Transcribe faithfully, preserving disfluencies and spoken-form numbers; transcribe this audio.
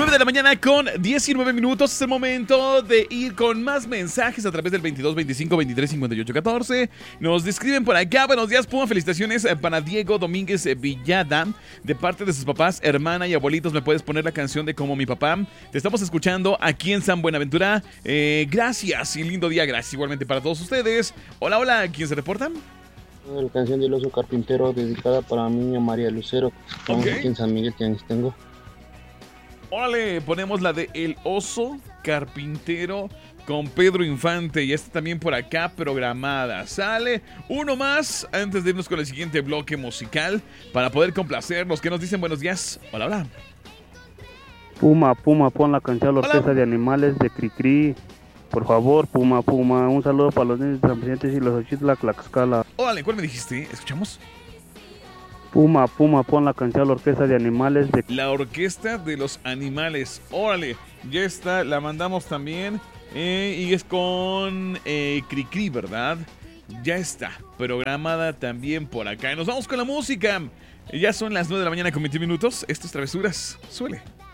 nueve de la mañana con diecinueve minutos. Es el momento de ir con más mensajes a través del veintidós, veinticinco, veintitrés, cincuenta y ocho, catorce. Nos describen por acá. Buenos días, Puma. Felicitaciones para Diego Domínguez Villada. De parte de sus papás, hermana y abuelitos, ¿me puedes poner la canción de Como mi papá? Te estamos escuchando aquí en San Buenaventura. Eh, gracias y lindo día. Gracias igualmente para todos ustedes. Hola, hola. ¿Quién se reporta? La canción del oso carpintero dedicada para mi niña María Lucero. Estamos Ok. aquí en San Miguel Tianguistengo. Órale, ponemos la de El Oso Carpintero con Pedro Infante. Y esta también por acá programada. Sale uno más antes de irnos con el siguiente bloque musical para poder complacerlos. Que nos dicen buenos días. Hola, hola. Puma, Puma, pon la canción La Hola. Orquesta de Animales de Cricri. Por favor, Puma, Puma. Un saludo para los niños de San Vicente y los Ochitla, Tlaxcala. Órale, ¿cuál me dijiste? ¿Escuchamos? Puma, Puma, pon la canción La Orquesta de Animales de... La Orquesta de los Animales. Órale, ya está, la mandamos también. Eh, y es con eh, Cricri, ¿verdad? Ya está, programada también por acá. Y nos vamos con la música. Ya son las nueve de la mañana con veinte minutos. Esto es Travesuras. Suele.